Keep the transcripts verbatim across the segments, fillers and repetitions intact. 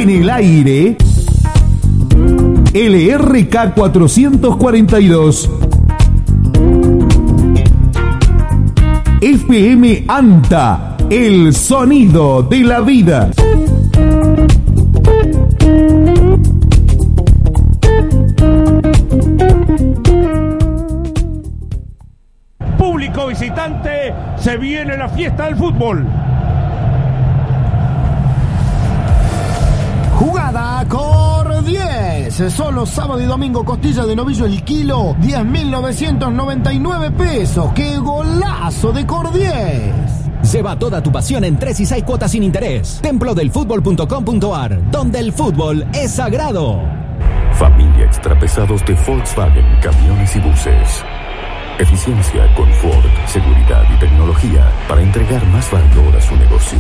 En el aire, L R K cuatrocientos cuarenta y dos. F M ANTA, el sonido de la vida. Público visitante, se viene la fiesta del fútbol. Jugada Cor diez. Solo sábado y domingo, costilla de novillo el kilo, diez mil novecientos noventa y nueve pesos. ¡Qué golazo de Cor diez! Lleva toda tu pasión en tres y seis cuotas sin interés. templo del fútbol punto com punto a r, donde el fútbol es sagrado. Familia Extrapesados de Volkswagen, camiones y buses. Eficiencia, confort, seguridad y tecnología para entregar más valor a su negocio.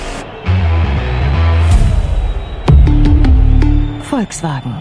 Volkswagen.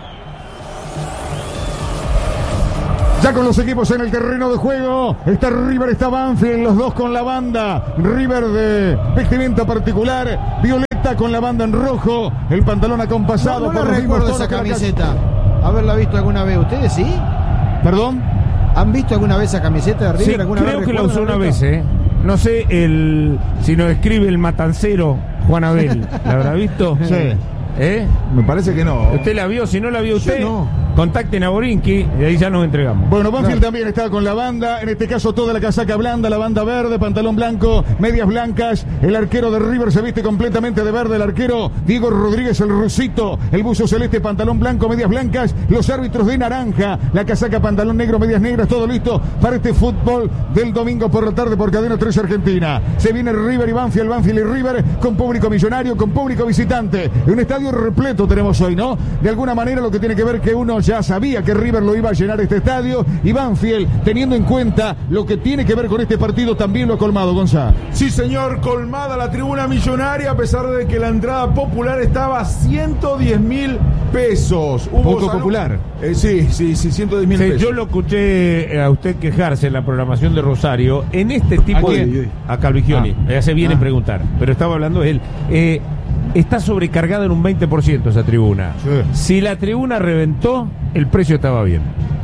Ya con los equipos en el terreno de juego, está River, está Banfield, los dos con la banda. River de vestimenta particular, violeta con la banda en rojo, el pantalón acompasado. No, no por recuerdo esa camiseta. Haberla visto alguna vez, ¿ustedes sí? ¿Perdón? ¿Han visto alguna vez esa camiseta de River? Sí, ¿Alguna creo vez que la usó una vez, ¿eh? No sé el si nos escribe el matancero Juan Abel. ¿La habrá visto? Sí. ¿Eh? Me parece que no. ¿Usted la vio? Si no la vio usted, no. Contacten a Borinqui y ahí ya nos entregamos. Bueno, Banfield no. también está con la banda, en este caso toda la casaca blanda, la banda verde, pantalón blanco, medias blancas. El arquero de River se viste completamente de verde, el arquero Diego Rodríguez, el rusito, el buzo celeste, pantalón blanco, medias blancas, los árbitros de naranja, la casaca, pantalón negro, medias negras, todo listo para este fútbol del domingo por la tarde por Cadena tres Argentina. Se viene River y Banfield, Banfield y River, con público millonario, con público visitante. Un estadio repleto tenemos hoy, ¿no? De alguna manera lo que tiene que ver que uno ya sabía que River lo iba a llenar este estadio, y Banfield, teniendo en cuenta lo que tiene que ver con este partido, también lo ha colmado, Gonzalo. Sí, señor, colmada la tribuna millonaria, a pesar de que la entrada popular estaba a ciento diez mil pesos. Hubo Poco salud... popular. Eh, sí, sí, sí, ciento diez mil sí, pesos. Yo lo escuché a usted quejarse en la programación de Rosario, en este tipo ¿A de... A Calvigioni, ah. ya se viene ah. a preguntar, pero estaba hablando él. Eh, está sobrecargada en un veinte por ciento esa tribuna. Sí. Si la tribuna reventó, el precio estaba bien.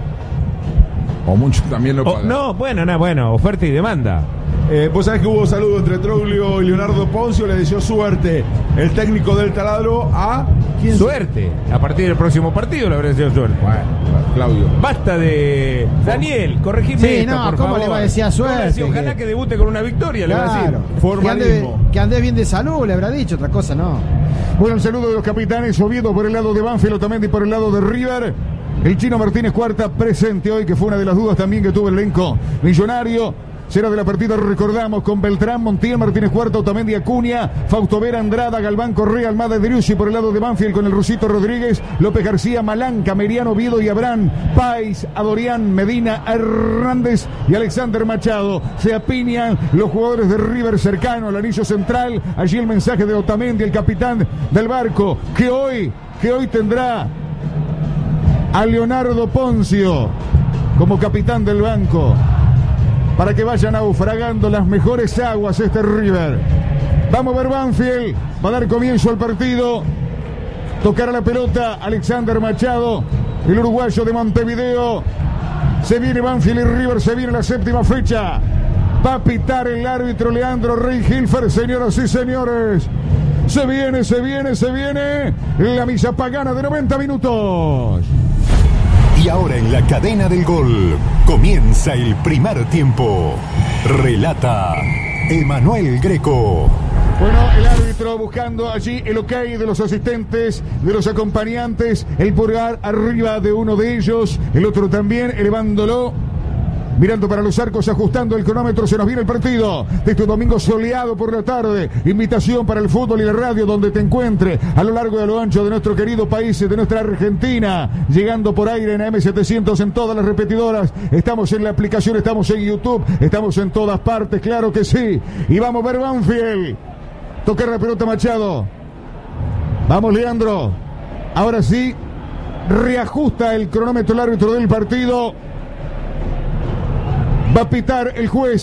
O mucho también lo pagan. No, bueno, no, bueno, oferta y demanda. Eh, Vos sabés que hubo saludo entre Troglio y Leonardo Poncio, le deseó suerte el técnico del taladro a... ¿Quién? Suerte. A partir del próximo partido le habrá deseado suerte. Bueno, Claudio. Basta de... Daniel, corregime sí, esto, no, por ¿cómo favor. le va a decir suerte? Decía, ojalá que... que debute con una victoria, claro. Le va a decir. Formalismo. Que ande, que ande bien de salud, le habrá dicho, otra cosa no. Bueno, el saludo de los capitanes, Oviedo por el lado de Banfield, Otamendi por el lado de River. El Chino Martínez Cuarta presente hoy, que fue una de las dudas también que tuvo el elenco millonario. Será de la partida, recordamos, con Beltrán, Montiel, Martínez Cuarta, Otamendi, Acuña, Fausto Vera, Andrada, Galván, Correa, Almada, Driussi por el lado de Banfield con el Rusito Rodríguez, López García, Malanca, Meriano, Oviedo y Abraham, Páez, Adorián, Medina, Hernández y Alexander Machado. Se apiñan los jugadores de River cercano al anillo central. Allí el mensaje de Otamendi, el capitán del barco, que hoy, que hoy tendrá a Leonardo Poncio como capitán del banco, para que vayan naufragando las mejores aguas este River. Vamos a ver Banfield, va a dar comienzo al partido. Tocar a la pelota Alexander Machado, el uruguayo de Montevideo. Se viene Banfield y River, se viene la séptima fecha. Va a pitar el árbitro Leandro Rey Hilfer, señoras y señores. Se viene, se viene, se viene la misa pagana de noventa minutos. Y ahora en la cadena del gol comienza el primer tiempo. Relata Emanuel Greco. Bueno, el árbitro buscando allí el ok de los asistentes, de los acompañantes, el pulgar arriba de uno de ellos, el otro también elevándolo, mirando para los arcos, ajustando el cronómetro. Se nos viene el partido de este domingo soleado por la tarde. Invitación para el fútbol y la radio donde te encuentre a lo largo y a lo ancho de nuestro querido país, de nuestra Argentina, llegando por aire en A M setecientos en todas las repetidoras. Estamos en la aplicación, estamos en YouTube, estamos en todas partes, claro que sí. Y vamos a ver Banfield. Tocar la pelota Machado. Vamos, Leandro. Ahora sí, reajusta el cronómetro el árbitro del partido. Va a pitar el juez.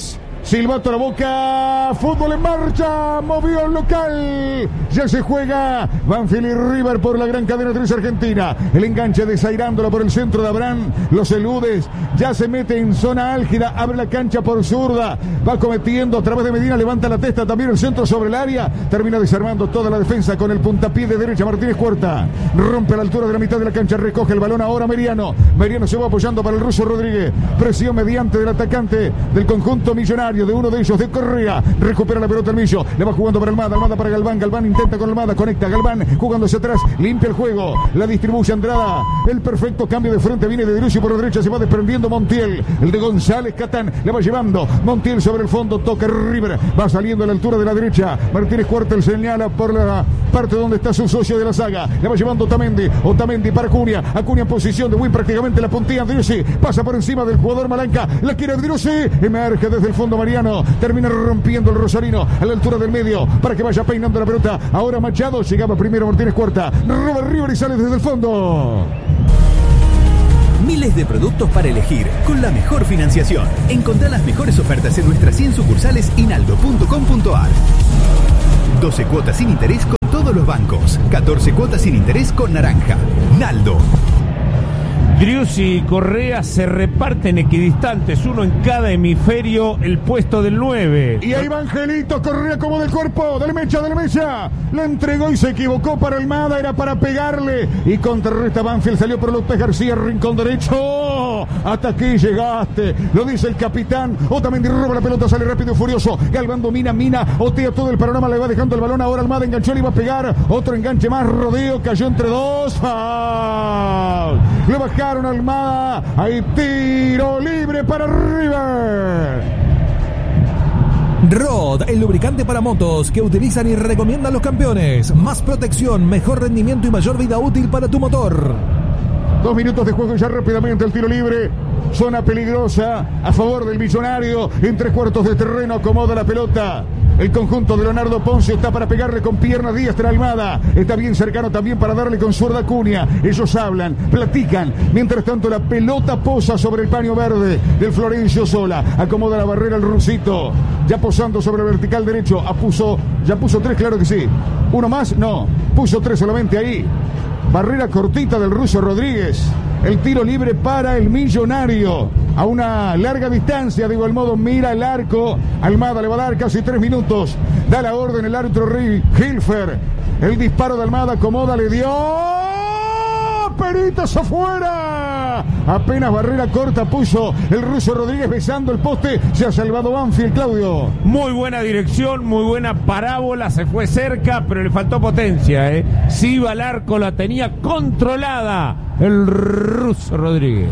Silbato a la boca. Fútbol en marcha. Movió el local. Ya se juega Banfield y River por la gran cadena tres Argentina. El enganche desairándolo por el centro de Abraham. Los eludes. Ya se mete en zona álgida. Abre la cancha por zurda. Va cometiendo a través de Medina. Levanta la testa. También el centro sobre el área. Termina desarmando toda la defensa con el puntapié de derecha. Martínez Cuarta. Rompe a la altura de la mitad de la cancha. Recoge el balón ahora Meriano. Meriano se va apoyando para el ruso Rodríguez. Presión mediante del atacante del conjunto millonario. De uno de ellos, de Correa. Recupera la pelota el Millo. Le va jugando para Almada. Almada para Galván. Galván intenta con Almada. Conecta Galván. Jugándose atrás. Limpia el juego. La distribuye Andrada. El perfecto cambio de frente viene de derecho por la derecha. Se va desprendiendo Montiel. El de González Catán. Le va llevando. Montiel sobre el fondo. Toca River. Va saliendo a la altura de la derecha. Martínez Cuartel señala por la parte donde está su socio de la saga. Le va llevando Otamendi. Otamendi para Acuña. Acuña en posición de win. Prácticamente la puntilla. Driussi. Pasa por encima del jugador Malanca. La quiere Driussi. Emerge desde el fondo Mariano. Termina rompiendo el rosarino a la altura del medio para que vaya peinando la pelota. Ahora Machado. Llegaba primero Martínez Cuarta. Roba River y sale desde el fondo. Miles de productos para elegir con la mejor financiación. Encontrá las mejores ofertas en nuestras cien sucursales y naldo punto com punto a r. doce cuotas sin interés con todos los bancos. catorce cuotas sin interés con Naranja. Naldo. Driussi y Correa se reparten equidistantes, uno en cada hemisferio, el puesto del nueve. Y ahí va Angelito, Correa como del cuerpo, del mecha, del mecha. La entregó y se equivocó para Almada, era para pegarle. Y contrarresta Banfield, salió por López García, rincón derecho. Hasta aquí llegaste, lo dice el capitán. Otamendi roba la pelota, sale rápido y furioso. Galván domina, mina, otea todo el panorama, le va dejando el balón. Ahora Almada enganchó, le iba a pegar. Otro enganche más, rodeo, cayó entre dos. ¡Foul! Le bajaron Almada. Hay tiro libre para River. Rod, el lubricante para motos que utilizan y recomiendan los campeones. Más protección, mejor rendimiento y mayor vida útil para tu motor. Dos minutos de juego y ya rápidamente el tiro libre. Zona peligrosa a favor del millonario. En tres cuartos de terreno acomoda la pelota. El conjunto de Leonardo Poncio está para pegarle con pierna diestra a Almada. Está bien cercano también para darle con zurda Acuña. Ellos hablan, platican. Mientras tanto la pelota posa sobre el paño verde del Florencio Sola. Acomoda la barrera el rusito. Ya posando sobre el vertical derecho. Ah, puso, ya puso tres, claro que sí. ¿Uno más? No. Puso tres solamente ahí. Barrera cortita del ruso Rodríguez. El tiro libre para el millonario. A una larga distancia, de igual modo, mira el arco. Almada le va a dar casi tres minutos. Da la orden el árbitro Rey Hilfer. El disparo de Almada, acomoda, le dio. Peritas afuera. Apenas barrera corta puso el ruso Rodríguez besando el poste. Se ha salvado Banfield, Claudio. Muy buena dirección, muy buena parábola. Se fue cerca, pero le faltó potencia, ¿eh? Si iba al arco, la tenía controlada el ruso Rodríguez.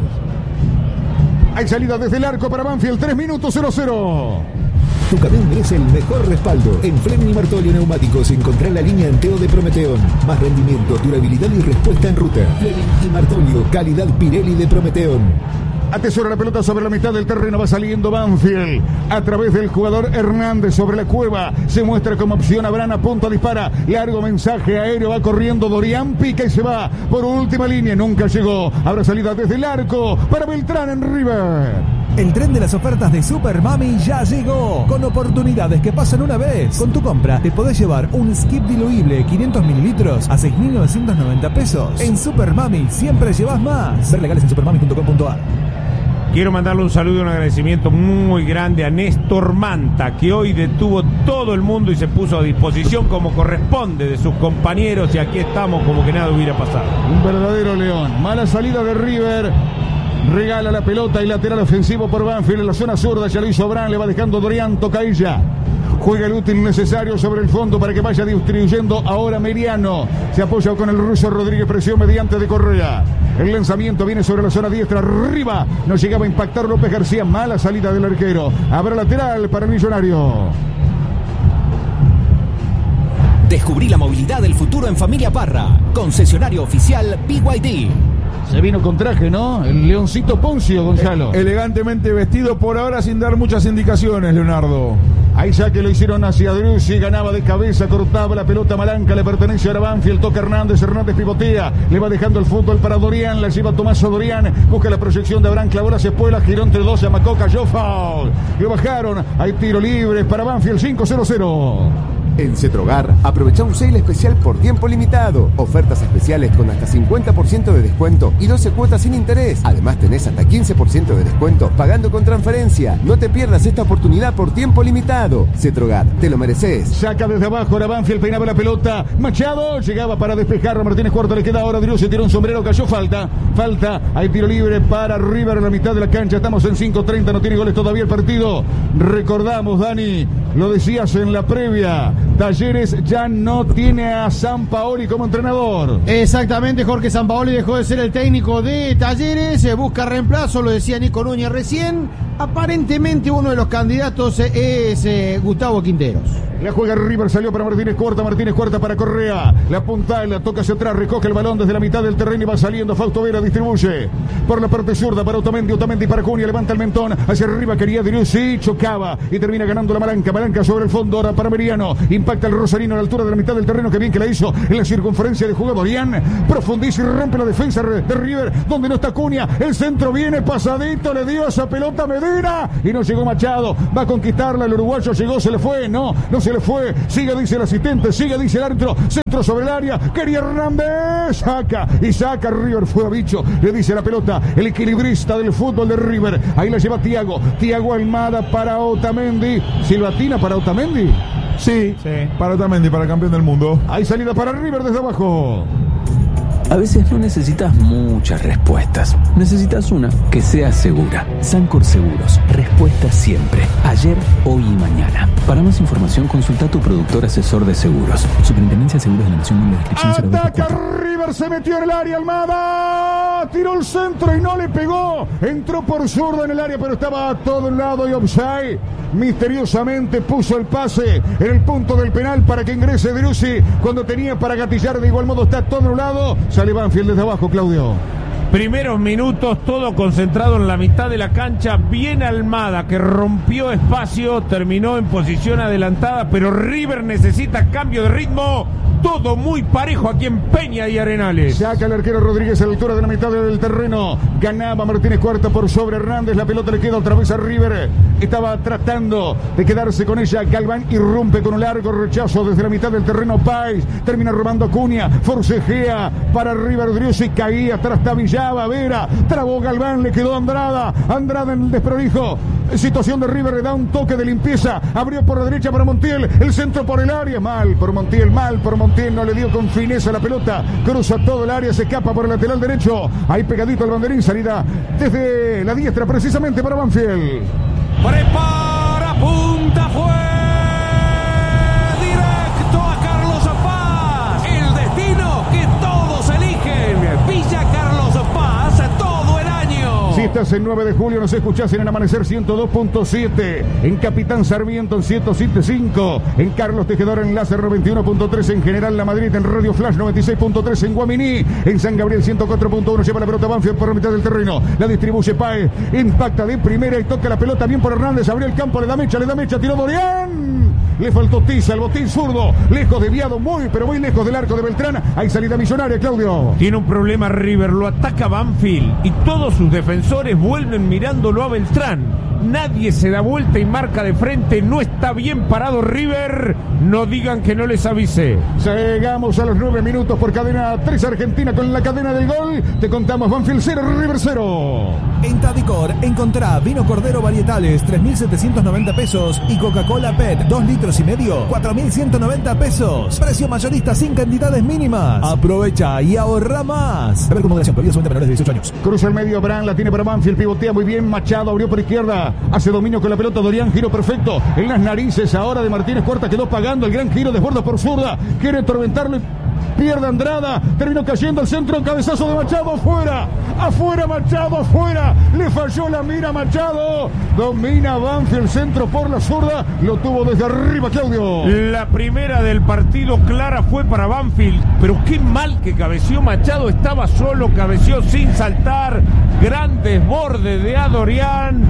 Hay salida desde el arco para Banfield. tres minutos, cero cero. Tu camión merece el mejor respaldo. En Fleming y Martolio Neumáticos encontrá la línea Enteo de Prometeon. Más rendimiento, durabilidad y respuesta en ruta. Fleming y Martolio, calidad Pirelli de Prometeon. Atesora la pelota sobre la mitad del terreno. Va saliendo Banfield a través del jugador Hernández sobre la cueva. Se muestra como opción Abraham, a punto, dispara. Largo mensaje aéreo. Va corriendo Dorian, pica y se va por última línea. Nunca llegó. Habrá salida desde el arco para Beltrán en River. El tren de las ofertas de Super Mami ya llegó, con oportunidades que pasan una vez. Con tu compra te podés llevar un skip diluible quinientos mililitros a seis mil novecientos noventa pesos. En Super Mami siempre llevas más. Ver legales en supermami punto com punto a r. Quiero mandarle un saludo y un agradecimiento muy grande a Néstor Manta, que hoy detuvo todo el mundo y se puso a disposición como corresponde de sus compañeros, y aquí estamos como que nada hubiera pasado. Un verdadero león. Mala salida de River. Regala la pelota y lateral ofensivo por Banfield en la zona zurda. Ya lo hizo Bran, le va dejando Dorian, toca ella. Juega el útil necesario sobre el fondo para que vaya distribuyendo ahora Meriano. Se apoya con el ruso Rodríguez, presión mediante de Correa. El lanzamiento viene sobre la zona diestra, arriba. No llegaba a impactar López García. Mala salida del arquero. Habrá lateral para el millonario. Descubrí la movilidad del futuro en Familia Parra. Concesionario oficial B Y D. Se vino con traje, ¿no? El leoncito Poncio, Gonzalo. Elegantemente vestido por ahora sin dar muchas indicaciones, Leonardo. Ahí ya que lo hicieron hacia Driussi, ganaba de cabeza, cortaba la pelota Malanca, le pertenece a Banfield, toca Hernández, Hernández pivotea, le va dejando el fútbol para Dorian, la lleva Tomaso Dorian, busca la proyección de Abraham, clavó la Espuela, giró entre dos a Macoca, cayó foul, lo bajaron, hay tiro libre para Banfield, cinco cero cero. En Cetrogar, aprovecha un sale especial por tiempo limitado. Ofertas especiales con hasta cincuenta por ciento de descuento y doce cuotas sin interés. Además tenés hasta quince por ciento de descuento pagando con transferencia. No te pierdas esta oportunidad por tiempo limitado. Cetrogar, te lo mereces. Saca desde abajo, ahora Banfield peinaba la pelota. Machado llegaba para despejar. Martínez Cuarto le queda ahora. Driussi tiró un sombrero, cayó falta. Falta, hay tiro libre para River en la mitad de la cancha. Estamos en cinco treinta, no tiene goles todavía el partido. Recordamos, Dani, lo decías en la previa. Talleres ya no tiene a Sampaoli como entrenador. Exactamente, Jorge Sampaoli dejó de ser el técnico de Talleres, se busca reemplazo, lo decía Nico Núñez recién. Aparentemente uno de los candidatos es eh, Gustavo Quinteros. La juega River, salió para Martínez Cuarta, Martínez Cuarta para Correa. La punta, la toca hacia atrás, recoge el balón desde la mitad del terreno y va saliendo. Fausto Vera distribuye por la parte zurda para Otamendi, Otamendi para Cunha, levanta el mentón hacia arriba, quería Driussi, chocaba y termina ganando la Malanca. Malanca sobre el fondo, ahora para Meriano. Impacta el Rosarino a la altura de la mitad del terreno, que bien que la hizo en la circunferencia de jugada. Dorian profundiza y rompe la defensa de River, donde no está Cunha. El centro viene pasadito, le dio esa pelota a Medina y no llegó Machado. Va a conquistarla, el uruguayo llegó, se le fue, no, no se le fue. Sigue, dice el asistente, sigue, dice el árbitro. Centro sobre el área, quería Hernández, saca y saca. River fue a bicho, le dice la pelota, el equilibrista del fútbol de River. Ahí la lleva Thiago, Thiago Almada para Otamendi. Silvatina para Otamendi. Sí, sí, para Otamendi, para el campeón del mundo. Hay salida para River desde abajo. A veces no necesitas muchas respuestas. Necesitas una que sea segura. Sancor Seguros. Respuesta siempre. Ayer, hoy y mañana. Para más información, consulta a tu productor asesor de seguros. Superintendencia de Seguros de la Nación. Número de descripción Ataca River, se metió en el área. Almada tiró el centro y no le pegó. Entró por zurdo en el área, pero estaba a todo el lado y offside. Misteriosamente puso el pase en el punto del penal para que ingrese Driussi cuando tenía para gatillar. De igual modo está todo un lado. Sale Banfield desde abajo, Claudio. Primeros minutos, todo concentrado en la mitad de la cancha. Bien Almada, que rompió espacio, terminó en posición adelantada, pero River necesita cambio de ritmo. Todo muy parejo aquí en Peña y Arenales. Saca el arquero Rodríguez a la altura de la mitad del terreno. Ganaba Martínez Cuarta por sobre Hernández. La pelota le queda otra vez a River. Estaba tratando de quedarse con ella. Galván irrumpe con un largo rechazo desde la mitad del terreno. Páez termina robando Cunha. Forcejea para River. Driussi caía. Trastabillaba Vera. Trabó Galván. Le quedó Andrada. Andrada en el desprolijo. Situación de River, le da un toque de limpieza. Abrió por la derecha para Montiel. El centro por el área. Mal por Montiel. Mal por Montiel. No le dio con fineza la pelota. Cruza todo el área. Se escapa por el lateral derecho. Ahí pegadito al banderín. Salida desde la diestra precisamente para Banfield. Prepara. Punta. Fue directo a Carlos Paz. El destino que todos eligen. Villa Carlos Paz. Todo el año. Si estás en nueve de julio, nos escuchás en el Amanecer ciento dos punto siete, en Capitán Sarmiento en ciento siete punto cinco, en Carlos Tejedor en Láser noventa y uno punto tres, en General La Madrid en Radio Flash noventa y seis punto tres, en Guaminí, en San Gabriel ciento cuatro punto uno. Lleva la pelota Banfield por la mitad del terreno, la distribuye Páez, impacta de primera y toca la pelota bien por Hernández. Abrió el campo, le da mecha, le da mecha, tiró Dorian. Le faltó tiza, el botín zurdo, lejos desviado, muy pero muy lejos del arco de Beltrán. Hay salida millonaria, Claudio. Tiene un problema River, lo ataca Banfield y todos sus defensores vuelven mirándolo a Beltrán. Nadie se da vuelta y marca de frente. No está bien parado River. No digan que no les avisé. Llegamos a los nueve minutos por cadena tres Argentina con la cadena del gol. Te contamos Banfield cero, River cero. En Tadicor encontrá vino Cordero varietales tres mil setecientos noventa pesos y Coca-Cola P E T dos litros y medio cuatro mil ciento noventa pesos. Precio mayorista sin cantidades mínimas. Aprovecha y ahorra más. A ver con moderación, prohibido solamente menores de dieciocho años. Cruza el medio, Bran la tiene para Banfield, pivotea muy bien. Machado abrió por izquierda. Hace dominio con la pelota Dorian, giro perfecto en las narices ahora de Martínez Cuarta, quedó pagando el gran giro, desborda por zurda, quiere atormentarlo, pierde Andrada, terminó cayendo al centro, cabezazo de Machado, afuera, afuera Machado, afuera, le falló la mira Machado, domina Banfield, centro por la zurda, lo tuvo desde arriba, Claudio. La primera del partido clara fue para Banfield, pero qué mal que cabeció Machado, estaba solo, cabeció sin saltar, gran desborde de Adorián.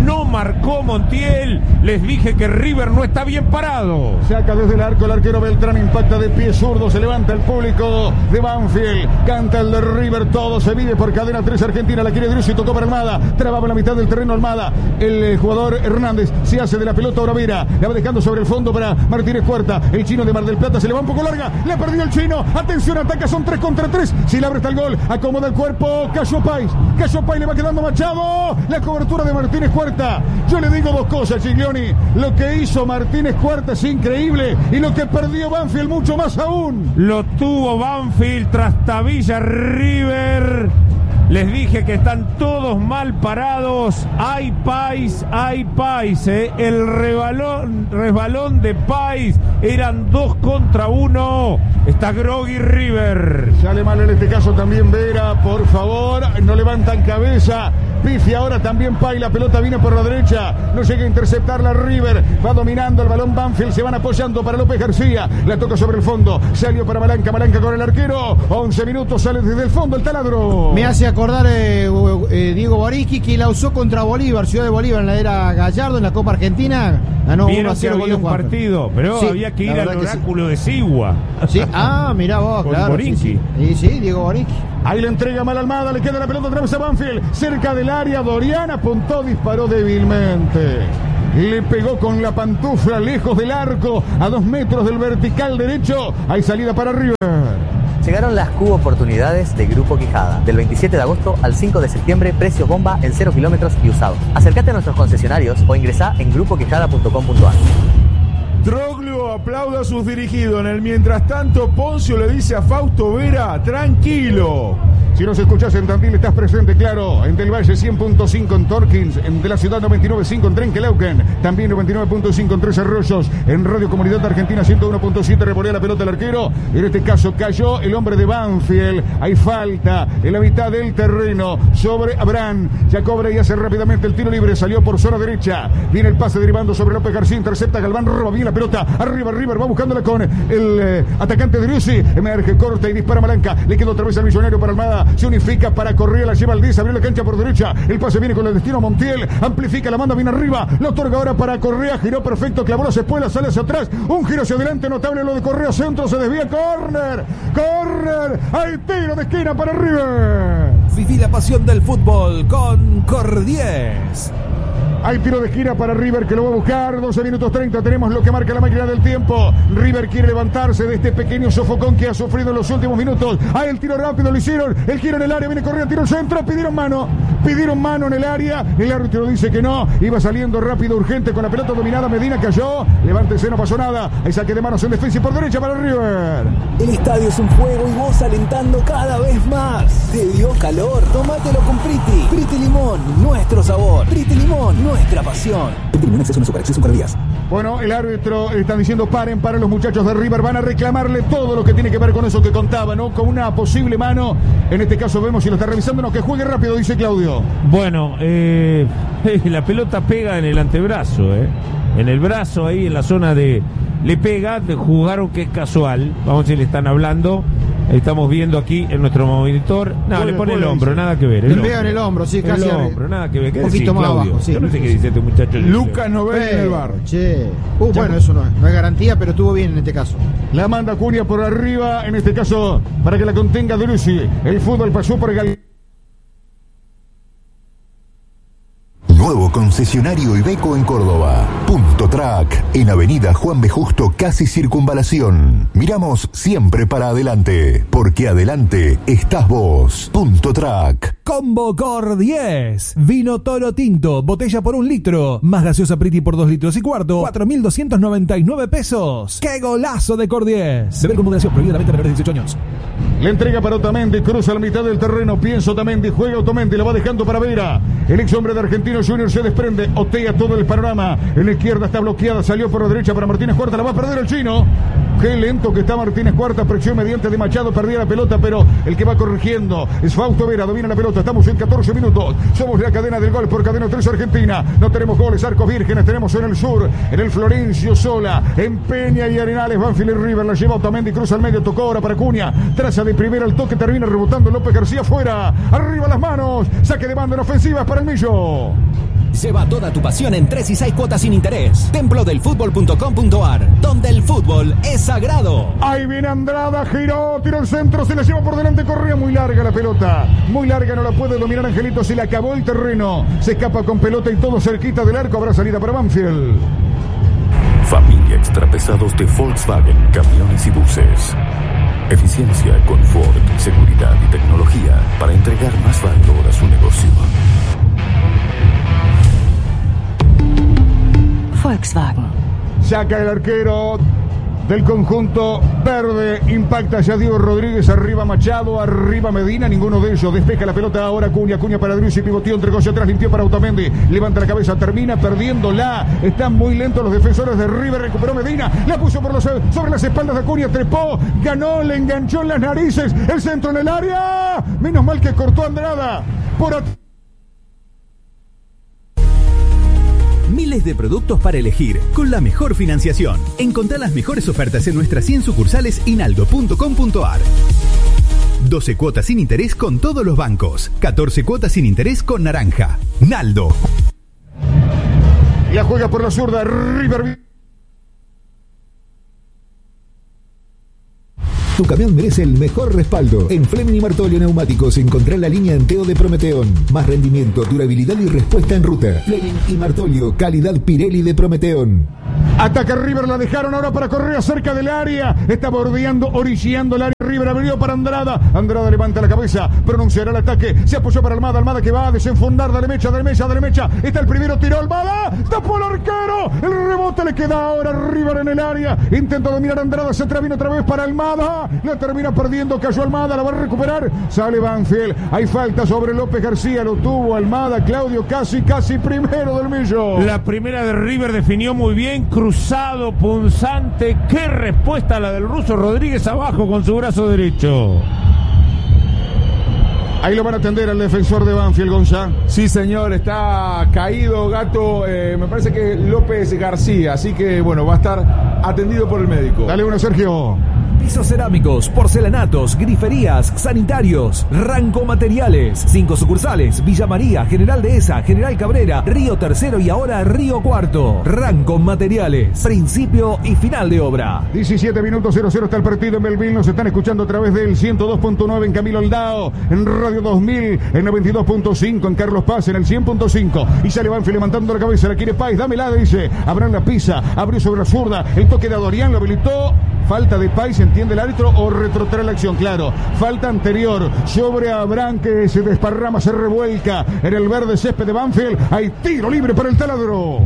no marcó Montiel. Les dije que River no está bien parado. Saca desde el arco el arquero Beltrán, impacta de pie zurdo, se levanta el público de Banfield, canta el de River, todo se vive por Cadena tres Argentina, la quiere Driussi, tocó para Almada, trababa en la mitad del terreno Almada, el eh, jugador Hernández se hace de la pelota Oravera, la va dejando sobre el fondo para Martínez Cuarta, el chino de Mar del Plata se le va un poco larga, le perdió el chino, atención, ataca, son tres contra tres, si le abre está el gol, acomoda el cuerpo, Cayo Páez, Cayo Páez le va quedando Machado, la cobertura de Martínez Cuarta. Yo le digo dos cosas, Giglioni, lo que hizo Martínez Cuarta es increíble y lo que perdió Banfield mucho más aún. Lo tuvo Banfield, trastabilla River. Les dije que están todos mal parados. Hay Páez, hay Páez, ¿eh? El rebalón, resbalón de Páez. Eran dos contra uno. Está groggy River. Sale mal en este caso también Vera, por favor. No levantan cabeza. Pifia ahora también Páez. La pelota viene por la derecha. No llega a interceptarla River. Va dominando el balón Banfield. Se van apoyando para López García. La toca sobre el fondo. Salió para Malanca. Malanca con el arquero. once minutos. Sale desde el fondo el taladro. Me hace acordar eh, eh, Diego Boriski, que la usó contra Bolívar, Ciudad de Bolívar, en la era Gallardo, en la Copa Argentina. Ganó uno a cero un partido, pero sí, había que ir al oráculo sí. de Sigua. Sí, ah, mirá vos, con claro. Boriski. Sí, sí. sí, sí, Diego Boriski. Ahí le entrega mal Almada, le queda la pelota otra vez a Banfield. Cerca del área, Dorian apuntó, disparó débilmente. Le pegó con la pantufla lejos del arco, a dos metros del vertical derecho. Hay salida para River. Llegaron las Q oportunidades de Grupo Quijada. Del veintisiete de agosto al cinco de septiembre, precios bomba en cero kilómetros y usado. Acércate a nuestros concesionarios o ingresá en grupo quijada punto com punto a r. Troglio aplaude a sus dirigidos. En el mientras tanto, Poncio le dice a Fausto Vera, tranquilo. Si nos escuchás en Tandil, estás presente, claro, en Del Valle cien punto cinco en Torkins, en de la ciudad noventa y nueve punto cinco en Trenquelauquen, también noventa y nueve punto cinco en Tres Arroyos, en Radio Comunidad Argentina ciento uno punto siete, revolea la pelota el arquero, en este caso cayó el hombre de Banfield, hay falta en la mitad del terreno sobre Abraham, ya cobra y hace rápidamente el tiro libre, salió por zona derecha, viene el pase derivando sobre López García, intercepta Galván, roba bien la pelota, arriba River, va buscándola con el eh, atacante Driussi, emerge, corta y dispara Malanca, le queda otra vez al Millonario para Almada, se unifica para Correa, la lleva al diez, abrió la cancha por derecha, el pase viene con el destino Montiel, amplifica, la manda bien arriba, lo otorga ahora para Correa, giró perfecto, clavó las espuelas, sale hacia atrás, un giro hacia adelante, notable lo de Correa, centro, se desvía, córner, córner, hay tiro de esquina para River. Viví la pasión del fútbol con Cordies. Hay tiro de esquina para River que lo va a buscar. doce minutos treinta. Tenemos lo que marca la máquina del tiempo. River quiere levantarse de este pequeño sofocón que ha sufrido en los últimos minutos. Hay el tiro rápido, lo hicieron. El giro en el área, viene corriendo, tiro al centro. Pidieron mano. Pidieron mano en el área. El árbitro dice que no. Iba saliendo rápido, urgente con la pelota dominada. Medina cayó. Levántese, no pasó nada. Hay saque de manos en defensa y por derecha para River. El estadio es un juego y vos alentando cada vez más. ¿Te dio calor? Tómatelo con Priti. Priti Limón, nuestro sabor. Priti Limón, nuestra pasión. Priti Limón, exceso en azúcar, exceso en calorías. Bueno, el árbitro está diciendo paren para los muchachos de River. Van a reclamarle todo lo que tiene que ver con eso que contaba, ¿no? Con una posible mano. En este caso vemos si lo está revisando. No, que juegue rápido, dice Claudio. Bueno, eh, la pelota pega en el antebrazo, ¿eh? En el brazo ahí, en la zona de... Le pega, jugaron que es casual. Vamos a ver si le están hablando. Estamos viendo aquí en nuestro monitor. No, le pone el hombro, nada que ver. Le pega en el hombro, sí, casi. El hombro, nada que ver. Un poquito más abajo, sí. Yo no sé qué dice este muchacho. Lucas Novelli en el bar. Che. Uh, bueno, eso no es, no es garantía, pero estuvo bien en este caso. La manda Cunha por arriba, en este caso, para que la contenga Driussi. El fútbol pasó por Gal... Nuevo concesionario Iveco en Córdoba. Punto Track, en Avenida Juan B. Justo, casi Circunvalación. Miramos siempre para adelante, porque adelante estás vos. Punto Track. Combo Cordies. Vino Toro Tinto, botella por un litro. Más gaseosa Priti por dos litros y cuarto. cuatro mil doscientos noventa y nueve pesos. ¡Qué golazo de Cordies! Beber con moderación, prohibida la venta de menores de dieciocho años. Le entrega para Otamendi, cruza la mitad del terreno, piensa Otamendi, juega Otamendi, lo va dejando para Vera. El ex hombre de Argentino Junior se desprende, otea todo el panorama. En la izquierda está bloqueada, salió por la derecha para Martínez Cuarta, la va a perder el chino. Qué lento que está Martínez Cuarta, presión mediante de Machado, perdía la pelota, pero el que va corrigiendo es Fausto Vera, domina la pelota, estamos en catorce minutos, somos la cadena del gol por Cadena tres Argentina, no tenemos goles, arcos vírgenes, tenemos en el sur, en el Florencio Sola, en Peña y Arenales, Banfield y River, la lleva Otamendi, cruza al medio, tocó ahora para Cunha, traza de primera el toque, termina rebotando López García fuera, arriba las manos, saque de banda en ofensivas para el Millo. Lleva toda tu pasión en tres y seis cuotas sin interés. templo del fútbol punto com punto a r, donde el fútbol es sagrado. Ahí viene Andrada, giró, tiró el centro, se la lleva por delante, corría muy larga la pelota. Muy larga, no la puede dominar Angelito, se le acabó el terreno. Se escapa con pelota y todo cerquita del arco, habrá salida para Banfield. Familia Extrapesados de Volkswagen, camiones y buses. Eficiencia, confort, seguridad y tecnología para entregar más valor a su negocio. Volkswagen. Saca el arquero del conjunto verde, impacta ya Diego Rodríguez, arriba Machado, arriba Medina, ninguno de ellos, despeja la pelota ahora Cuña, Cuña para Driussi, pivoteó, entregó hacia atrás, limpió para Otamendi, levanta la cabeza, termina perdiéndola, están muy lentos los defensores de River, recuperó Medina, la puso por los, sobre las espaldas de Acuña, trepó, ganó, le enganchó en las narices, el centro en el área, menos mal que cortó Andrada, por atrás. Miles de productos para elegir, con la mejor financiación. Encontrá las mejores ofertas en nuestras cien sucursales y naldo punto com punto a r. doce cuotas sin interés con todos los bancos. catorce cuotas sin interés con Naranja. Naldo. La juega por la zurda, River. Tu camión merece el mejor respaldo. En Fleming y Martolio Neumáticos encontrá la línea Anteo de Prometeón. Más rendimiento, durabilidad y respuesta en ruta. Fleming y Martolio, calidad Pirelli de Prometeón. Ataca River, la dejaron ahora para Correa cerca del área. Está bordeando, orillando el área. River abrió para Andrada. Andrada levanta la cabeza, pronunciará el ataque. Se apoyó para Almada. Almada que va a desenfundar. Dale mecha, dale mecha, dale mecha. Está el primero, tiró Almada. Tapó el arquero. El rebote le queda ahora a River en el área. Intenta dominar Andrada. Se atrevino otra vez para Almada. La termina perdiendo. Cayó Almada. La va a recuperar. Sale Banfield. Hay falta sobre López García. Lo tuvo Almada. Claudio casi, casi primero del Millo. La primera de River definió muy bien. Cruzado, punzante. Qué respuesta la del ruso Rodríguez abajo con su brazo derecho. Ahí lo van a atender al defensor de Banfield, Gonzá. Sí, señor, está caído, Gato. Eh, me parece que es López García. Así que, bueno, va a estar atendido por el médico. Dale una, Sergio. Pisos cerámicos, porcelanatos, griferías, sanitarios, Ranco Materiales. Cinco sucursales: Villa María, General Dehesa, General Cabrera, Río Tercero y ahora Río Cuarto. Ranco Materiales, principio y final de obra. diecisiete minutos, cero cero está el partido en Belville. Nos están escuchando a través del ciento dos punto nueve en Camilo Aldao, en Radio dos mil, en noventa y dos punto cinco en Carlos Paz, en el cien punto cinco. Y sale Banfield levantando la cabeza, la quiere Páez, dámela, dice. Abraham la pisa, abrió sobre la zurda, el toque de Adorián lo habilitó. Falta de Páez, entiende el árbitro, o retrotrae la acción, claro. Falta anterior sobre Abraham que se desparrama, se revuelca en el verde césped de Banfield. Hay tiro libre para el taladro.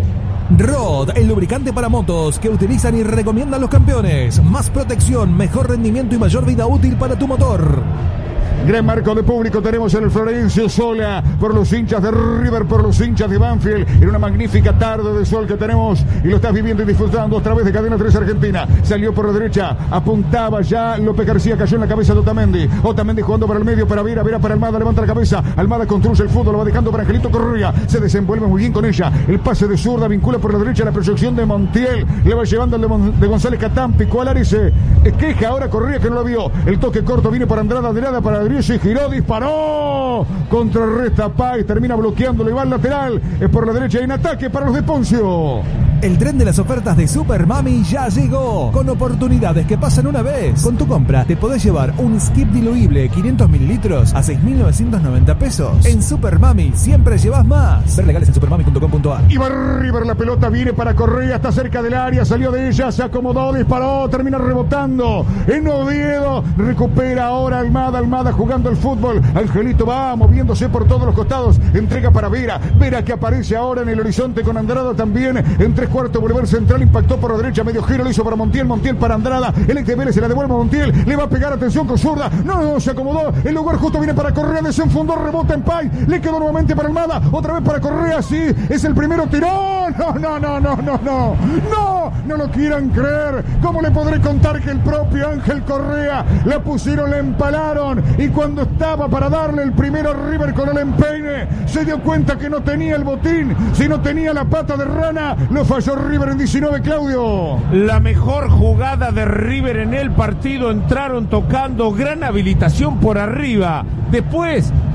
Rod, el lubricante para motos que utilizan y recomiendan los campeones. Más protección, mejor rendimiento y mayor vida útil para tu motor. Gran marco de público tenemos en el Florencio Sola, por los hinchas de River, por los hinchas de Banfield, en una magnífica tarde de sol que tenemos y lo estás viviendo y disfrutando a través de Cadena tres Argentina. Salió por la derecha, apuntaba ya López García, cayó en la cabeza de Otamendi. Otamendi jugando para el medio, para Vera, Vera para Almada, levanta la cabeza, Almada construye el fútbol, lo va dejando para Angelito Correa, se desenvuelve muy bien con ella, el pase de zurda, vincula por la derecha la proyección de Montiel, le va llevando el de, Mon de González Catán, picó al área y se queja ahora Correa que no lo vio, el toque corto viene para Andrada, de nada para Driussi, giró, disparó, contrarresta Páez, termina bloqueándolo y va al lateral, es por la derecha, hay un ataque para los de Poncio. El tren de las ofertas de Super Mami ya llegó, con oportunidades que pasan una vez. Con tu compra te podés llevar un skip diluible quinientos mililitros a seis mil novecientos noventa pesos. En Super Mami siempre llevas más. Ver legales en supermami punto com punto a r. Y va River, la pelota viene para Correa, está cerca del área, salió de ella, se acomodó, disparó, termina rebotando. En Oviedo, recupera ahora Almada, Almada jugando el fútbol. Angelito va moviéndose por todos los costados, entrega para Vera, Vera que aparece ahora en el horizonte con Andrada también, en tres cuartos, Bolívar central, impactó por la derecha, medio giro, lo hizo para Montiel, Montiel para Andrada, el ex de Vélez se la devuelve a Montiel, le va a pegar, atención con zurda, no, no, se acomodó, el lugar justo viene para Correa, desenfundó, rebota en Páez, le quedó nuevamente para Almada, otra vez para Correa, sí, es el primero, tiró, no, no, no, no, no, no, no, no lo quieran creer, ¿cómo le podré contar que el propio Ángel Correa la pusieron, la empalaron, y cuando estaba para darle el primero a River con el empeine, se dio cuenta que no tenía el botín, si no tenía la pata de rana, lo falló River en diecinueve, Claudio. La mejor jugada de River en el partido, entraron tocando, gran habilitación por arriba. Después,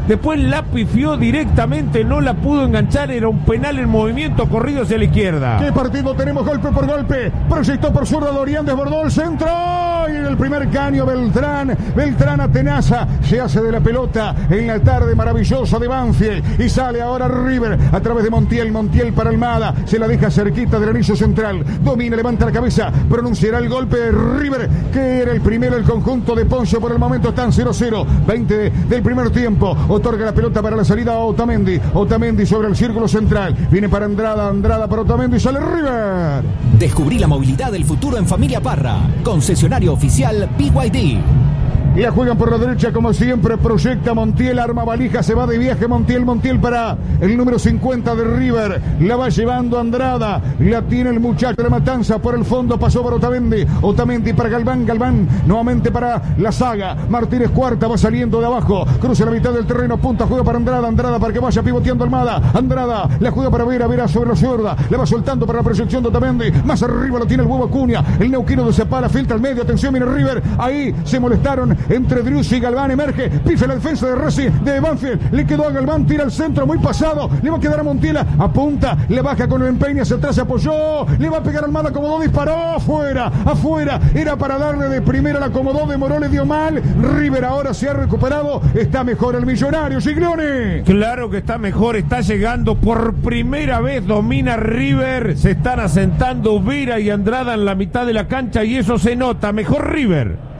después la pifió directamente, no la pudo enganchar, era un penal en movimiento, corrido hacia la izquierda. ¿Qué partido tenemos? Golpe por golpe, proyectó por zurda Dorian, desbordó el centro, y en el primer caño Beltrán, Beltrán atenaza, se hace de la pelota en la tarde maravillosa de Banfield, y sale ahora River, a través de Montiel, Montiel para Almada, se la deja cerquita del anillo central, domina, levanta la cabeza, pronunciará el golpe de River, que era el primero el conjunto de Poncio, por el momento están cero cero, veinte del primer tiempo, otorga la pelota para la salida a Otamendi, Otamendi sobre el círculo central, viene para Andrada, Andrada para Otamendi, sale River. Descubrí la movilidad del futuro en Familia Parra, concesionario oficial B Y D. La juegan por la derecha como siempre, proyecta Montiel, arma valija, se va de viaje Montiel, Montiel para el número cincuenta de River, la va llevando Andrada, la tiene el muchacho de Matanza, por el fondo pasó por Otamendi, Otamendi para Galván, Galván nuevamente para la saga, Martínez Cuarta va saliendo de abajo, cruza la mitad del terreno, punta, juega para Andrada, Andrada para que vaya pivoteando Almada, Andrada, la juega para Vera, Vera sobre la zurda, la va soltando para la proyección de Otamendi, más arriba lo tiene el huevo Acuña, el neuquino de separa, filtra al medio, atención, viene River, ahí se molestaron entre Driussi y Galván, emerge, pife la defensa de Racing, de Banfield, le quedó a Galván, tira el centro, muy pasado, le va a quedar a Montiela, apunta, le baja con el empeine, hacia atrás se apoyó, le va a pegar Almada, acomodó, disparó, afuera, afuera, era para darle de primera, la acomodó, demoró, le dio mal, River ahora se ha recuperado, está mejor el Millonario, Giglione. Claro que está mejor, está llegando por primera vez, domina River, se están asentando Vera y Andrada en la mitad de la cancha y eso se nota, mejor River.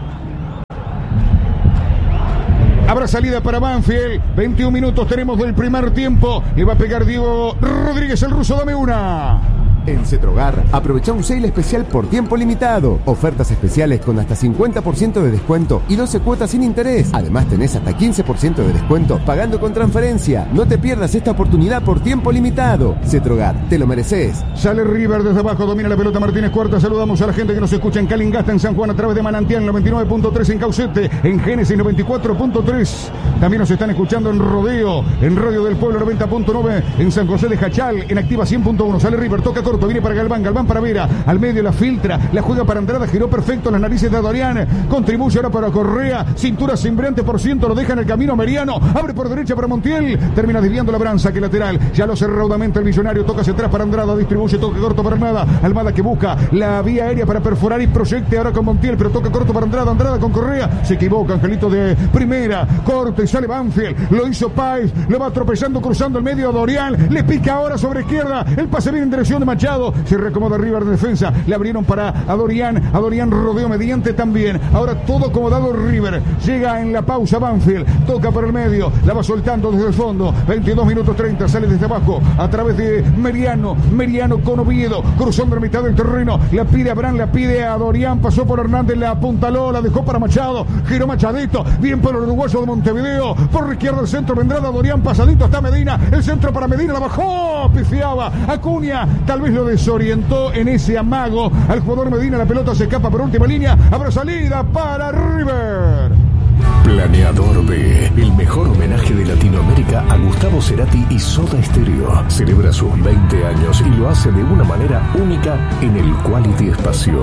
Habrá salida para Banfield, veintiún minutos tenemos del primer tiempo, le va a pegar Diego Rodríguez, el ruso, dame una. En Cetrogar, aprovecha un sale especial por tiempo limitado. Ofertas especiales con hasta cincuenta por ciento de descuento y doce cuotas sin interés. Además tenés hasta quince por ciento de descuento pagando con transferencia. No te pierdas esta oportunidad por tiempo limitado. Cetrogar, te lo mereces. Sale River desde abajo, domina la pelota Martínez Cuarta. Saludamos a la gente que nos escucha en Calingasta, en San Juan, a través de Manantial noventa y nueve punto tres, en Caucete, en Génesis noventa y cuatro punto tres. También nos están escuchando en Rodeo, en Radio del Pueblo noventa punto nueve, en San José de Jachal, en Activa cien punto uno. Sale River, toca corto, viene para Galván, Galván para Vera, al medio la filtra, la juega para Andrada, giró perfecto las narices de Dorian, contribuye ahora para Correa, cintura sin veinte por ciento, lo deja en el camino Meriano, abre por derecha para Montiel, termina desviando la branza, que lateral, ya lo cerró raudamente el Millonario, toca hacia atrás para Andrada, distribuye, toca corto para Almada, Almada que busca la vía aérea para perforar y proyecte ahora con Montiel, pero toca corto para Andrada, Andrada con Correa, se equivoca, Angelito de primera, corta y sale Banfield, lo hizo Páez, lo va atropellando, cruzando el medio a Dorian, le pica ahora sobre izquierda, el pase viene en dirección de Machado, se recomoda River de defensa, le abrieron para a Dorian, a Dorian rodeo mediante también, ahora todo acomodado River, llega en la pausa Banfield, toca por el medio, la va soltando desde el fondo, veintidós minutos treinta, sale desde abajo, a través de Meriano, Meriano con Oviedo, cruzando la mitad del terreno, la pide a Abraham, la pide a Dorian, pasó por Hernández, la apuntaló, la dejó para Machado, giró Machadito, bien por el uruguayo de Montevideo, por la izquierda el centro vendrá a Dorian, pasadito hasta Medina, el centro para Medina, la bajó, pifiaba, Acuña, tal vez lo desorientó en ese amago al jugador Medina, la pelota se escapa por última línea, habrá salida para River. Planeador B, el mejor homenaje de Latinoamérica a Gustavo Cerati y Soda Stereo. Celebra sus veinte años y lo hace de una manera única en el Quality Espacio.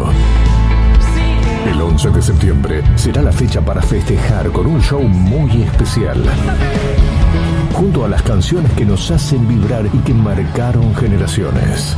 El once de septiembre será la fecha para festejar con un show muy especial. Junto a las canciones que nos hacen vibrar y que marcaron generaciones.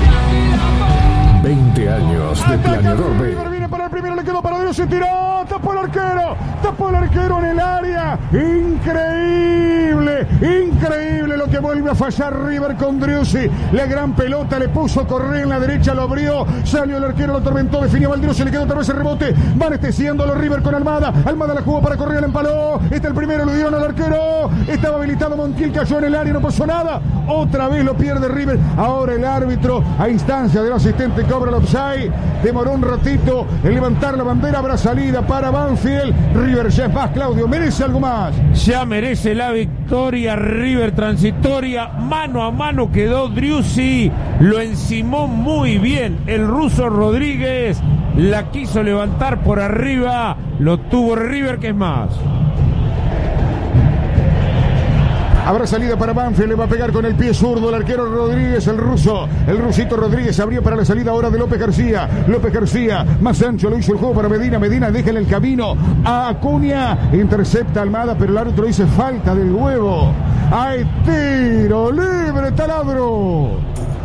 veinte años de Planeador B. Viene para el primero, le quedó para Dios, se tiró, tapó el arquero, tapó el arquero en el área. Increíble, increíble lo que vuelve a fallar River con Driussi. La gran pelota le puso Correa en la derecha, lo abrió, salió el arquero, lo atormentó, definió Valdriussi, le quedó otra vez el rebote. Van esteciéndolo River con Almada. Almada la jugó para Correa, le empaló. Está el primero, lo dieron al arquero. Estaba habilitado Montiel, cayó en el área, no pasó nada. Otra vez lo pierde River. Ahora el árbitro, a instancia del asistente, cobra el offside. Demoró un ratito en levantar la bandera. Habrá salida para Banfield. River ya es más, Claudio. ¿Merece algo más? Ya merece la victoria River transitoria. Mano a mano quedó Driussi. Lo encimó muy bien el ruso Rodríguez. La quiso levantar por arriba. Lo tuvo River, que es más. Habrá salida para Banfield, le va a pegar con el pie zurdo el arquero Rodríguez, el ruso, el rusito Rodríguez abrió para la salida ahora de López García. López García, más ancho, lo hizo el juego para Medina. Medina deja en el camino a Acuña, intercepta Almada, pero el árbitro dice falta del huevo. ¡Hay tiro libre, taladro!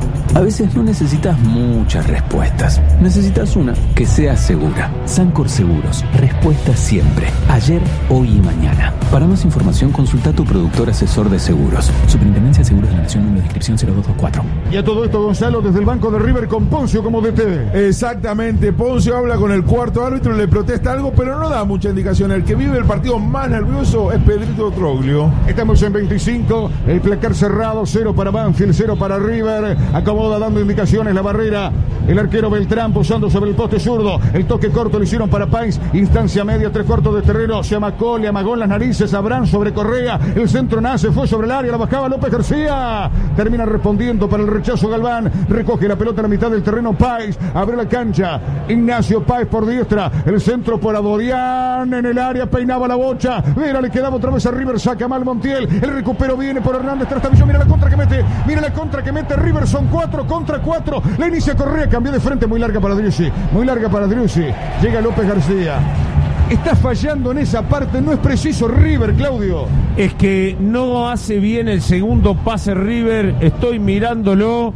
A veces no necesitas muchas respuestas. Necesitas una que sea segura. Sancor Seguros. Respuesta siempre. Ayer, hoy y mañana. Para más información, consulta a tu productor asesor de seguros. Superintendencia de Seguros de la Nación, número de inscripción cero dos dos cuatro. Y a todo esto, Gonzalo, desde el banco de River con Poncio como D T. Exactamente. Poncio habla con el cuarto árbitro, le protesta algo, pero no da mucha indicación. El que vive el partido más nervioso es Pedrito Troglio. Estamos en veinticinco. El placar cerrado. Cero para Banfield, cero para River. Acomoda dando indicaciones la barrera. El arquero Beltrán posando sobre el poste zurdo. El toque corto lo hicieron para Páez. Instancia media, tres cuartos de terreno. Se amacó, le amagó en las narices. Abrán sobre Correa. El centro nace, fue sobre el área. La bajaba López García. Termina respondiendo para el rechazo Galván. Recoge la pelota en la mitad del terreno Páez. Abre la cancha. Ignacio Páez por diestra. El centro por Adorián. En el área peinaba la bocha. Mira, le quedaba otra vez a River. Saca mal Montiel. El recupero viene por Hernández. Trastabillo. Mira la contra que mete. Mira la contra que mete River. Son cuatro contra cuatro. La inicia Correa. Cambió de frente. Muy larga para Driussi. Muy larga para Driussi. Llega López García. Está fallando en esa parte, no es preciso River, Claudio. Es que no hace bien el segundo pase River, estoy mirándolo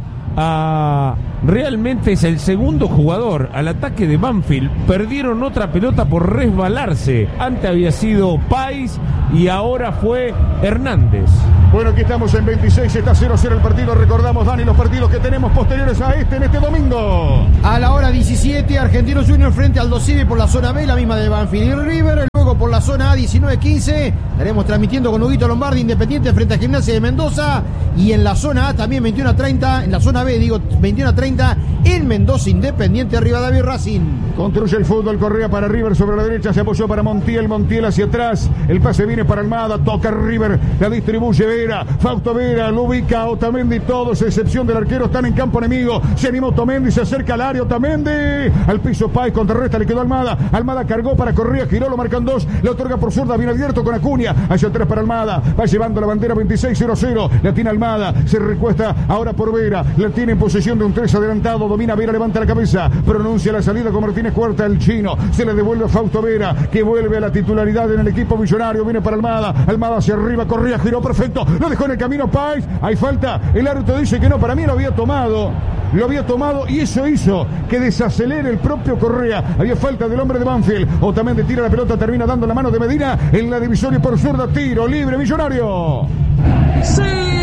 a... Realmente es el segundo jugador al ataque de Banfield. Perdieron otra pelota por resbalarse. Antes había sido Páez y ahora fue Hernández. Bueno, aquí estamos en veintiséis, está cero cero el partido. Recordamos, Dani, los partidos que tenemos posteriores a este en este domingo. A la hora diecisiete, Argentinos Junior frente al Dosivi por la zona B, la misma de Banfield y River. Luego por la zona A, diecinueve quince, estaremos transmitiendo con Huguito Lombardi, Independiente frente a Gimnasia de Mendoza. Y en la zona A también veintiuno a treinta, en la zona B digo veintiuno a treinta, en Mendoza, Independiente Rivadavia y Racing. Construye el fútbol, Correa para River sobre la derecha, se apoyó para Montiel, Montiel hacia atrás, el pase viene para Almada, toca River, la distribuye Vera, Fausto Vera, lo ubica a Otamendi, todos, excepción del arquero, están en campo enemigo, se animó Otamendi, se acerca al área, Otamendi, al piso Páez, contrarresta, le quedó Almada, Almada cargó para Correa, giró, lo marcan dos, le otorga por zurda, bien abierto con Acuña, hacia atrás para Almada, va llevando la bandera veintiséis cero cero, la tiene Almada, se recuesta ahora por Vera, la tiene en posesión de un tres adelantado, domina Vera, levanta la cabeza, pronuncia la salida con Martínez Cuarta, el chino, se le devuelve a Fausto Vera, que vuelve a la titularidad en el equipo millonario, viene para Almada, Almada hacia arriba, Correa, giró perfecto, lo dejó en el camino Páez, hay falta, el árbitro dice que no, para mí lo había tomado, lo había tomado y eso hizo que desacelere el propio Correa, había falta del hombre de Banfield, Otamendi tira la pelota, termina dando la mano de Medina en la divisoria por zurda, tiro libre, Millonario. ¡Sí!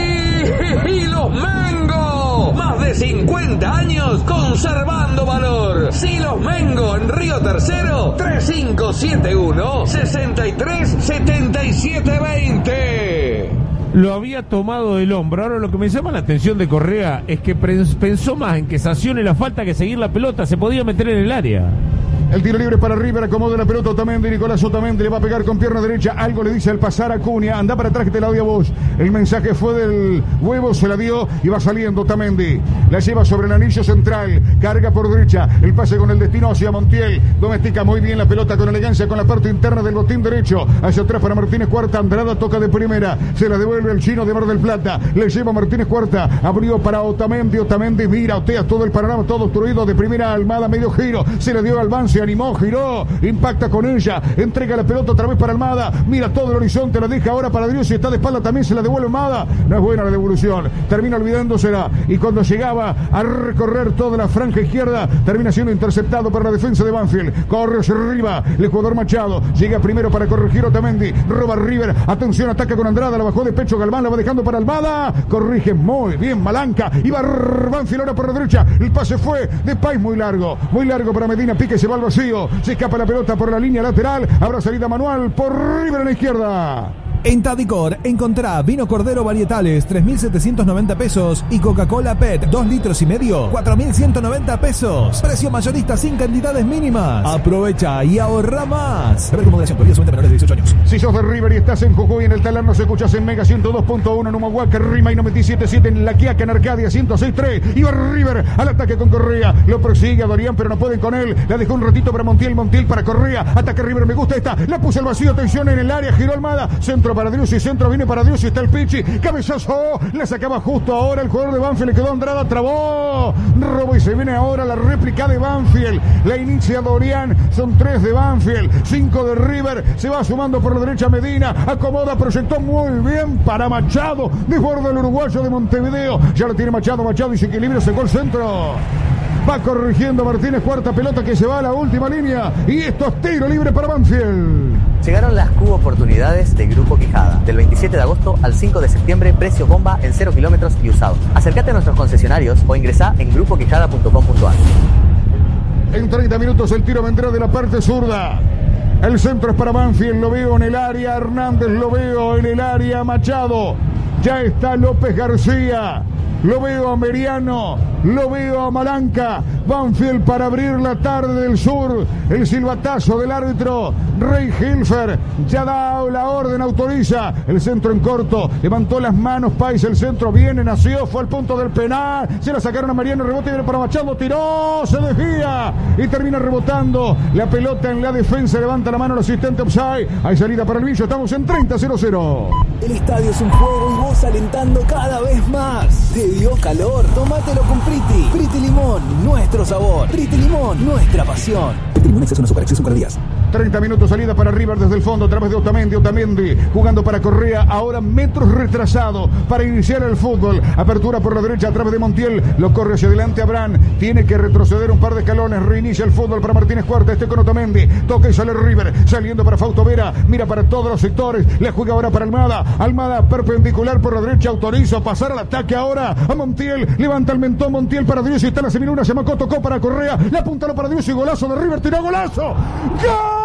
¡Y los Mengo! Más de cincuenta años conservando valor. Silos Mengo en Río Tercero, tres cinco siete uno, seis tres siete siete dos cero. Lo había tomado del hombro. Ahora lo que me llama la atención de Correa es que pensó más en que sancione la falta que seguir la pelota. Se podía meter en el área. El tiro libre para River, acomoda la pelota Otamendi, Nicolás Otamendi le va a pegar con pierna derecha, algo le dice al pasar a Acuña, anda para atrás que te la doy a vos. El mensaje fue del huevo, se la dio y va saliendo Otamendi, la lleva sobre el anillo central, carga por derecha, el pase con el destino hacia Montiel, domestica muy bien la pelota con elegancia con la parte interna del botín derecho, hacia atrás para Martínez Cuarta, Andrada toca de primera, se la devuelve el chino de Mar del Plata, le lleva Martínez Cuarta, abrió para Otamendi, Otamendi mira, otea todo el panorama, todo obstruido de primera, Almada medio giro, se le dio al Vance, animó, giró, impacta con ella, entrega la pelota otra vez para Almada, mira todo el horizonte, la deja ahora para Driussi, está de espalda también, se la devuelve Almada, no es buena la devolución, termina olvidándosela y cuando llegaba a recorrer toda la franja izquierda, termina siendo interceptado por la defensa de Banfield, corre hacia arriba, el jugador Machado, llega primero para corregir Otamendi, roba River, atención, ataca con Andrada, la bajó de pecho Galván, la va dejando para Almada, corrige muy bien Malanca, y va Banfield ahora por la derecha, el pase fue de Páez muy largo, muy largo para Medina, pique, se va al vacío, se escapa la pelota por la línea lateral, habrá salida manual por River en la izquierda. En Tadicor encontrá vino Cordero Varietales tres mil setecientos noventa pesos y Coca-Cola P E T dos litros y medio cuatro mil ciento noventa pesos. Precio mayorista sin cantidades mínimas. Aprovecha y ahorra más. Recomendación, prohibida solamente menores de dieciocho años. Si sos de River y estás en Jujuy, en el Talar nos escuchas en Mega ciento dos punto uno, en Humahuaca, Rima y noventa y siete punto siete, en La Quiaca, en Arcadia ciento seis punto tres. Y va River al ataque con Correa. Lo persigue a Dorian, pero no pueden con él. La dejó un ratito para Montiel, Montiel para Correa. Ataque River, me gusta esta. La puso al vacío, tensión en el área, giró Almada. Centro para Driussi, centro viene para Driussi, está el Pichi. Cabezazo, la sacaba justo ahora el jugador de Banfield, le quedó Andrada, trabó. Robo y se viene ahora la réplica de Banfield. La inicia Dorian, son tres de Banfield, cinco de River. Se va sumando por la derecha Medina, acomoda, proyectó muy bien para Machado, desborda el uruguayo de Montevideo. Ya lo tiene Machado, Machado y se equilibra, secó el centro. Va corrigiendo Martínez, cuarta pelota que se va a la última línea. Y esto es tiro libre para Banfield. Llegaron las Q oportunidades de Grupo Quijada. Del veintisiete de agosto al cinco de septiembre, precios bomba en cero kilómetros y usados. Acércate a nuestros concesionarios o ingresá en grupo quijada punto com punto a r. En treinta minutos el tiro vendrá de la parte zurda. El centro es para Banfield, lo veo en el área. Hernández, lo veo en el área. Machado. Ya está López García. Lo veo a Meriano, lo veo a Malanca. Banfield para abrir la tarde del sur. El silbatazo del árbitro Rey Hilfer ya da la orden, autoriza. El centro en corto, levantó las manos Pais, el centro viene, nació, fue al punto del penal. Se la sacaron a Mariano, rebote viene para Machado, tiró, se desvía y termina rebotando. La pelota en la defensa, levanta la mano el asistente offside. Hay salida para el Billo, estamos en treinta a cero. El estadio es un juego y vos alentando cada vez más. ¿Te dio calor? Tómatelo con Priti. Priti Limón, nuestro sabor. Priti Limón, nuestra pasión. Priti Limón es una super acceso para días. treinta minutos, salida para River desde el fondo a través de Otamendi, Otamendi jugando para Correa, ahora metros retrasado para iniciar el fútbol. Apertura por la derecha a través de Montiel, lo corre hacia adelante Abraham, tiene que retroceder un par de escalones, reinicia el fútbol para Martínez Cuarta, este con Otamendi, toca y sale River, saliendo para Fausto Vera, mira para todos los sectores, le juega ahora para Almada, Almada perpendicular por la derecha, autoriza pasar al ataque ahora a Montiel, levanta el mentón Montiel para Driussi, está la seminuna, se macó, tocó para Correa, le apuntaló para Driussi, golazo de River, tiró golazo, ¡gol!